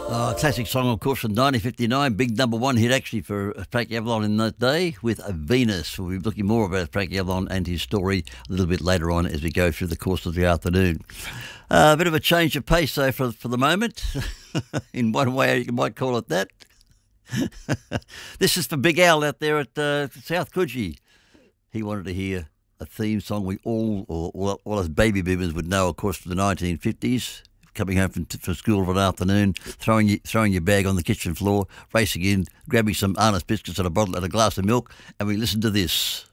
Oh, classic song, of course, from 1959. Big number one hit, actually, for Frankie Avalon in that day with Venus. We'll be looking more about Frankie Avalon and his story a little bit later on as we go through the course of the afternoon. A bit of a change of pace, though, for the moment. In one way, you might call it that. This is for Big Al out there at South Coogee. He wanted to hear a theme song we all us baby boomers would know, of course, from the 1950s. Coming home from school of an afternoon, throwing your bag on the kitchen floor, racing in, grabbing some Arnott's biscuits and a bottle and a glass of milk, and we listen to this.